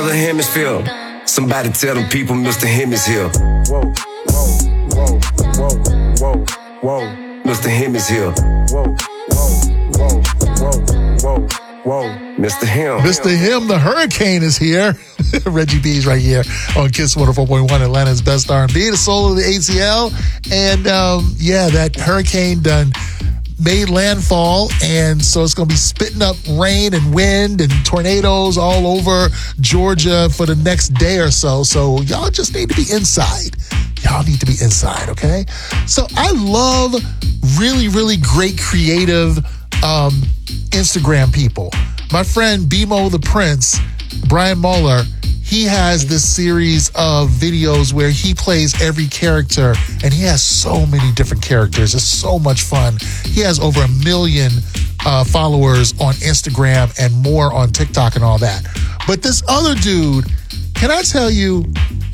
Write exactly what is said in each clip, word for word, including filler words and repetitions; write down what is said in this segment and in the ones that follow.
Southern Hemisphere. Somebody tell them people Mister Him is here. Whoa, whoa, whoa, whoa, whoa, whoa. Mister Him is here. Whoa, whoa, whoa, whoa, whoa, whoa. Mister Him. Mister Him, the hurricane is here. Reggie B's right here on Kiss one oh four point one, Atlanta's best R and B, the soul of the A T L. And, um, yeah, that hurricane done made landfall, and so it's going to be spitting up rain and wind and tornadoes all over Georgia for the next day or so. So y'all just need to be inside. Y'all need to be inside, okay? So I love really, really great creative um, Instagram people. My friend B-Mo the Prince, Brian Muller, he has this series of videos where he plays every character, and he has so many different characters. It's so much fun. He has over a million uh, followers on Instagram and more on TikTok and all that. But this other dude, can I tell you,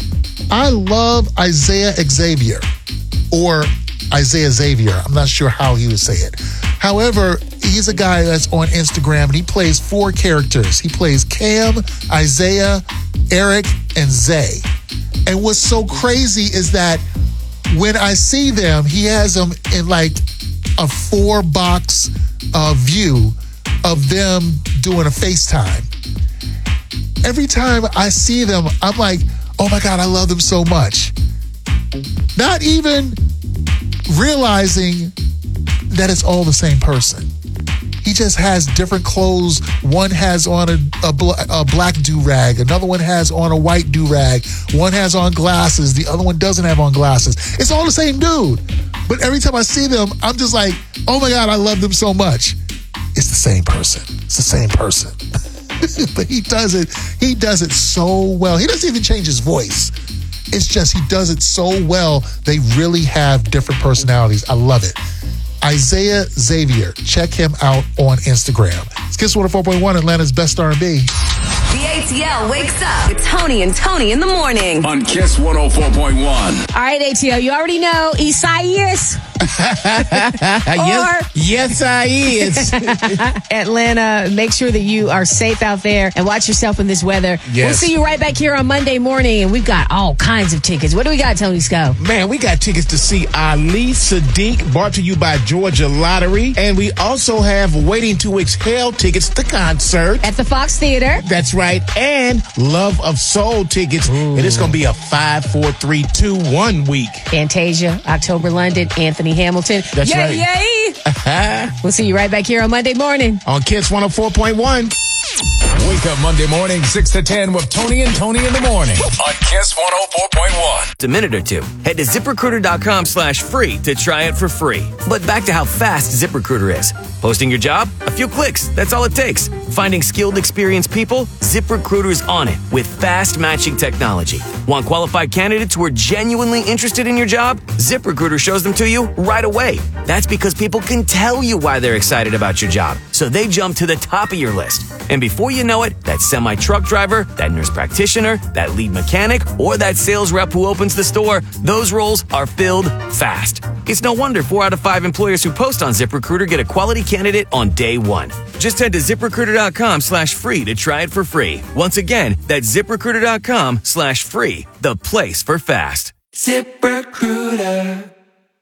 I love Isaiah Xavier, or Isaiah Xavier. I'm not sure how he would say it. However, he's a guy that's on Instagram, and he plays four characters. He plays Cam, Isaiah, Eric, and Zay. And what's so crazy is that when I see them, he has them in like a four box uh, view of them doing a FaceTime. Every time I see them, I'm like, oh my God, I love them so much. Not even realizing that it's all the same person. He just has different clothes. One has on a, a, bl- a black do-rag. Another one has on a white do-rag. One has on glasses. The other one doesn't have on glasses. It's all the same dude. But every time I see them, I'm just like, oh my God, I love them so much. It's the same person. It's the same person. But he does it. He does it so well. He doesn't even change his voice. It's just he does it so well. They really have different personalities. I love it. Isaiah Xavier. Check him out on Instagram. It's Kiss one oh four point one, Atlanta's best R and B. The A T L wakes up with Tony and Tony in the morning. On Kiss one oh four point one. All right, A T L, you already know Isaias. yes, yes, I is. Atlanta, make sure that you are safe out there and watch yourself in this weather. Yes. We'll see you right back here on Monday morning, and we've got all kinds of tickets. What do we got, Tony Sco? Man, we got tickets to see Ali Sadiq, brought to you by Georgia Lottery. And we also have Waiting to Exhale tickets to concert. At the Fox Theater. That's right. And Love of Soul tickets. Ooh. And it's going to be a five, four, three, two, one week. Fantasia, October London, Anthony Hamilton. That's yay, right. Yay! We'll see you right back here on Monday morning. On Kiss one oh four point one. Wake up Monday morning, six to ten with Tony and Tony in the morning. On Kiss one oh four point one. A minute or two. Head to ZipRecruiter.com slash free to try it for free. But back to how fast ZipRecruiter is. Posting your job? A few clicks. That's all it takes. Finding skilled, experienced people? ZipRecruiter's on it with fast matching technology. Want qualified candidates who are genuinely interested in your job? ZipRecruiter shows them to you right away. That's because people can tell you why they're excited about your job. So they jump to the top of your list. And before you know it, that semi-truck driver, that nurse practitioner, that lead mechanic, or that sales rep who opens the store, those roles are filled fast. It's no wonder four out of five employers who post on ZipRecruiter get a quality candidate on day one. Just head to ZipRecruiter.com slash free to try it for free. Once again, that's ZipRecruiter.com slash free, the place for fast. ZipRecruiter.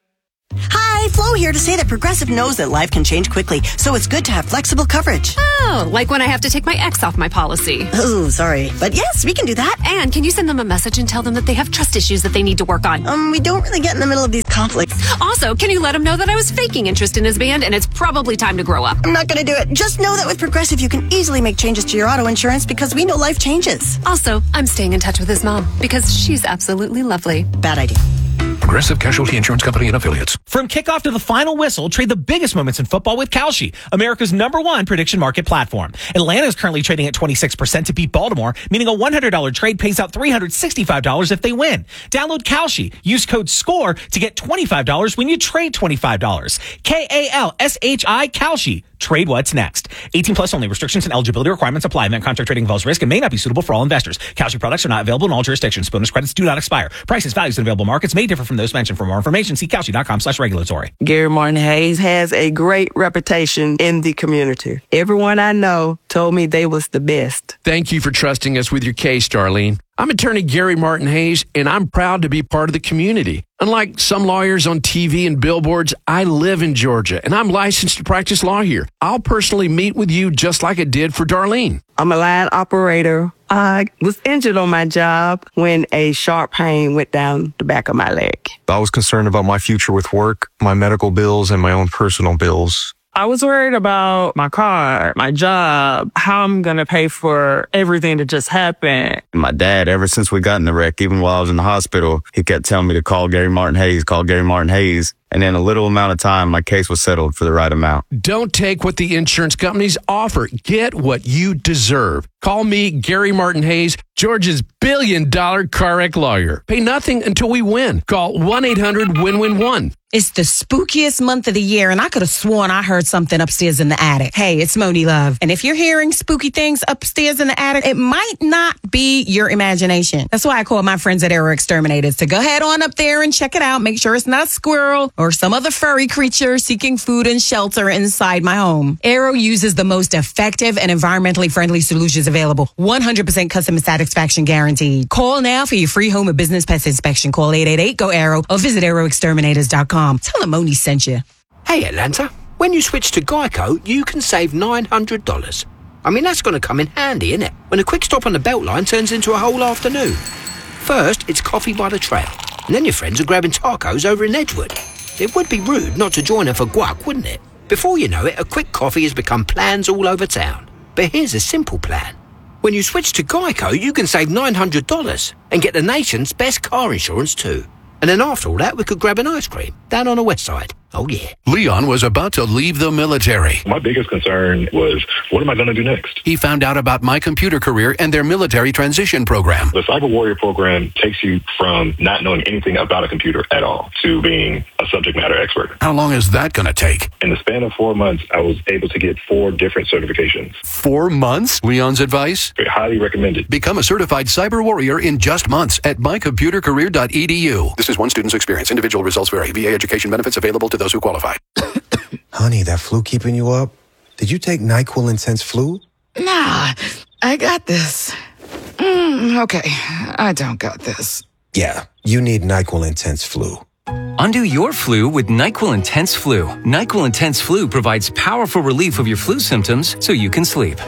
Hi, Flo here to say that Progressive knows that life can change quickly, so it's good to have flexible coverage. Oh, like when I have to take my ex off my policy. Oh, sorry. But yes, we can do that. And can you send them a message and tell them that they have trust issues that they need to work on? Um, we don't really get in the middle of these conflicts. Also, can you let him know that I was faking interest in his band and it's probably time to grow up? I'm not going to do it. Just know that with Progressive, you can easily make changes to your auto insurance because we know life changes. Also, I'm staying in touch with his mom because she's absolutely lovely. Bad idea. Progressive Casualty Insurance Company and Affiliates. From kickoff to the final whistle, trade the biggest moments in football with Kalshi, America's number one prediction market platform. Atlanta is currently trading at twenty-six percent to beat Baltimore, meaning a one hundred dollars trade pays out three hundred sixty-five dollars if they win. Download Kalshi. Use code SCORE to get twenty-five dollars when you trade twenty-five dollars. K A L S H I Kalshi. Trade what's next. eighteen plus only. Restrictions and eligibility requirements apply. Event contract trading involves risk and may not be suitable for all investors. Kalshi products are not available in all jurisdictions. Bonus credits do not expire. Prices, values, and available markets may differ from from those mentioned. For more information, see Kalshi.com slash regulatory. Gary Martin Hayes has a great reputation in the community. Everyone I know told me they was the best. Thank you for trusting us with your case, Darlene. I'm attorney Gary Martin Hayes, and I'm proud to be part of the community. Unlike some lawyers on T V and billboards, I live in Georgia, and I'm licensed to practice law here. I'll personally meet with you just like I did for Darlene. I'm a line operator. I was injured on my job when a sharp pain went down the back of my leg. I was concerned about my future with work, my medical bills, and my own personal bills. I was worried about my car, my job, how I'm going to pay for everything that just happened. My dad, ever since we got in the wreck, even while I was in the hospital, he kept telling me to call Gary Martin Hayes, call Gary Martin Hayes. And in a little amount of time, my case was settled for the right amount. Don't take what the insurance companies offer. Get what you deserve. Call me, Gary Martin Hayes, Georgia's billion dollar car wreck lawyer. Pay nothing until we win. Call one eight hundred win win one. It's the spookiest month of the year, and I could have sworn I heard something upstairs in the attic. Hey, it's Moni Love. And if you're hearing spooky things upstairs in the attic, it might not be your imagination. That's why I call my friends at Arrow Exterminators to go head on up there and check it out. Make sure it's not a squirrel or some other furry creature seeking food and shelter inside my home. Arrow uses the most effective and environmentally friendly solutions available. one hundred percent customer satisfaction guaranteed. Call now for your free home and business pest inspection. Call eight eight eight, G O, Arrow or visit arrow exterminators dot com. Tell them Moni sent you. Hey, Atlanta. When you switch to Geico, you can save nine hundred dollars. I mean, that's going to come in handy, isn't it? When a quick stop on the Beltline turns into a whole afternoon. First, it's coffee by the trail. And then your friends are grabbing tacos over in Edgewood. It would be rude not to join them for guac, wouldn't it? Before you know it, a quick coffee has become plans all over town. But here's a simple plan. When you switch to Geico, you can save nine hundred dollars and get the nation's best car insurance too. And then after all that, we could grab an ice cream down on the west side. Oh, yeah. Leon was about to leave the military. My biggest concern was, what am I going to do next? He found out about My Computer Career and their military transition program. The Cyber Warrior program takes you from not knowing anything about a computer at all to being a subject matter expert. How long is that going to take? In the span of four months, I was able to get four different certifications. Four months? Leon's advice? Highly recommended. Become a certified cyber warrior in just months at my computer career dot e d u. This is one student's experience. Individual results vary. V A education benefits available to those who qualify. Honey, that flu keeping you up? Did you take NyQuil Intense Flu? Nah, I got this. Mm, okay, I don't got this. Yeah, you need NyQuil Intense Flu. Undo your flu with NyQuil Intense Flu. NyQuil Intense Flu provides powerful relief of your flu symptoms so you can sleep.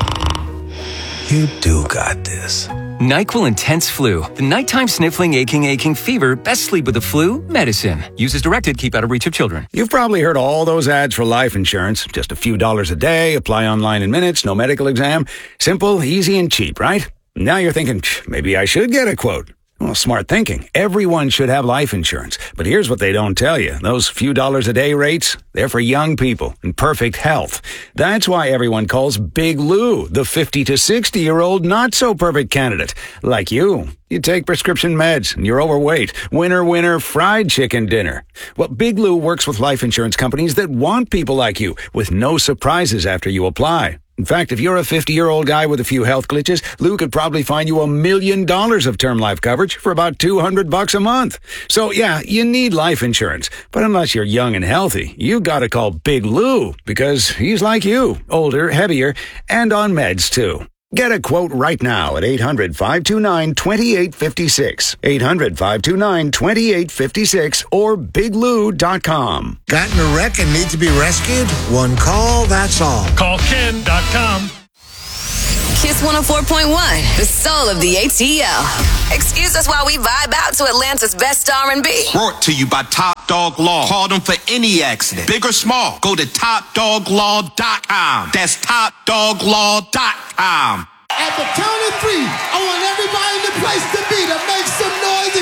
You do got this. NyQuil Intense Flu. The nighttime sniffling, aching, aching fever. Best sleep with the flu. Medicine. Use as directed. Keep out of reach of children. You've probably heard all those ads for life insurance. Just a few dollars a day. Apply online in minutes. No medical exam. Simple, easy, and cheap, right? Now you're thinking, maybe I should get a quote. Well, smart thinking. Everyone should have life insurance. But here's what they don't tell you. Those few dollars a day rates, they're for young people in perfect health. That's why everyone calls Big Lou the fifty to sixty-year-old not-so-perfect candidate. Like you. You take prescription meds and you're overweight. Winner, winner, fried chicken dinner. Well, Big Lou works with life insurance companies that want people like you with no surprises after you apply. In fact, if you're a fifty-year-old guy with a few health glitches, Lou could probably find you a million dollars of term life coverage for about two hundred bucks a month. So yeah, you need life insurance. But unless you're young and healthy, you gotta call Big Lou because he's like you, older, heavier, and on meds too. Get a quote right now at eight hundred, five two nine, two eight five six, eight hundred, five two nine, two eight five six, or big lou dot com. Got in a wreck and need to be rescued? One call, that's all. Call ken dot com. Kiss one oh four point one, the soul of the A T L. Excuse us while we vibe out to Atlanta's best R and B. Brought to you by Top Dog Law. Call them for any accident, big or small. Go to top dog law dot com. That's top dog law dot com. At the count of three, I want everybody in the place to be to make some noise